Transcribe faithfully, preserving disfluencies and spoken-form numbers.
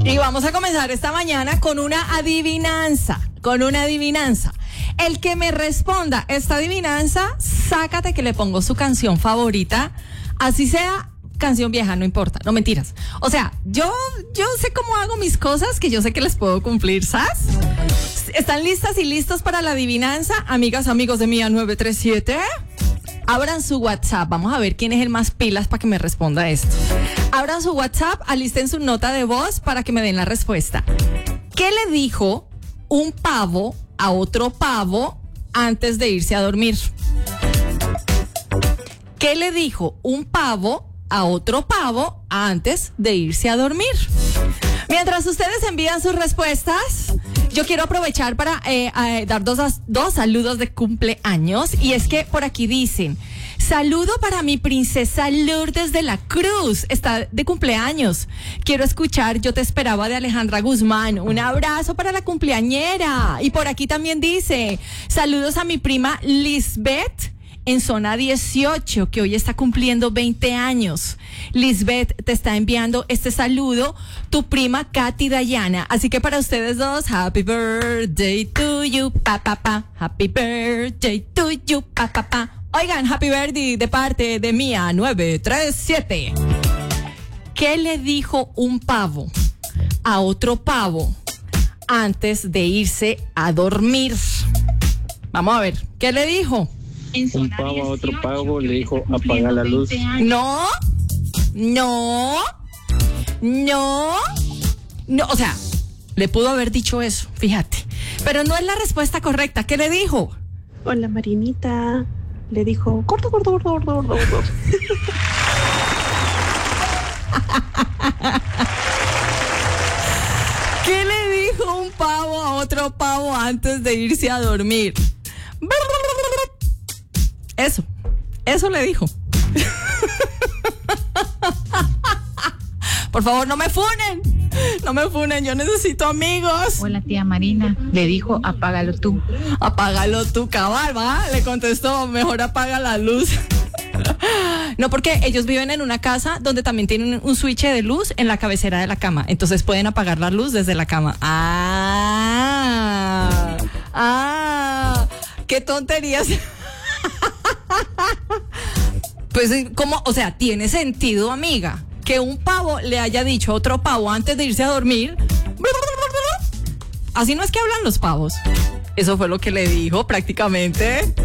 Y vamos a comenzar esta mañana con una adivinanza, con una adivinanza. El que me responda esta adivinanza, sácate que le pongo su canción favorita, así sea canción vieja, no importa, no mentiras. O sea, yo, yo sé cómo hago mis cosas, que yo sé que les puedo cumplir, ¿sabes? ¿Están listas y listos para la adivinanza? Amigas, amigos de Mía nueve tres siete. Abran su WhatsApp, vamos a ver quién es el más pilas para que me responda esto. Abran su WhatsApp, alisten su nota de voz para que me den la respuesta. ¿Qué le dijo un pavo a otro pavo antes de irse a dormir? ¿Qué le dijo un pavo a otro pavo antes de irse a dormir? Mientras ustedes envían sus respuestas, yo quiero aprovechar para eh, eh, dar dos, dos saludos de cumpleaños. Y es que por aquí dicen: saludo para mi princesa Lourdes de la Cruz, está de cumpleaños. Quiero escuchar Yo te esperaba de Alejandra Guzmán. Un abrazo para la cumpleañera. Y por aquí también dice: saludos a mi prima Lisbeth en zona dieciocho, que hoy está cumpliendo veinte años. Lisbeth, te está enviando este saludo tu prima Katy Dayana. Así que para ustedes dos, happy birthday to you, pa, pa, pa. Happy birthday to you, pa, pa, pa. Oigan, happy birthday de parte de Mía nueve tres siete. ¿Qué le dijo un pavo a otro pavo antes de irse a dormir? Vamos a ver, ¿qué le dijo? Un pavo a otro pavo le dijo: apaga la luz. No, no, no, no, o sea, le pudo haber dicho eso, fíjate. Pero no es la respuesta correcta. ¿Qué le dijo? Hola, Marinita. Le dijo: corto, corto, corto, corto, corto, corto. ¿Qué le dijo un pavo a otro pavo antes de irse a dormir? Eso, eso le dijo. Por favor, no me funen, no me funen, yo necesito amigos. Hola, tía Marina, le dijo: apágalo tú. Apágalo tú, cabal, ¿va? Le contestó: mejor apaga la luz. No, porque ellos viven en una casa donde también tienen un switch de luz en la cabecera de la cama, entonces pueden apagar la luz desde la cama. Ah, ah, qué tonterías. Pues, ¿cómo? O sea, tiene sentido, amiga, que un pavo le haya dicho a otro pavo antes de irse a dormir. Así no es que hablan los pavos. Eso fue lo que le dijo prácticamente.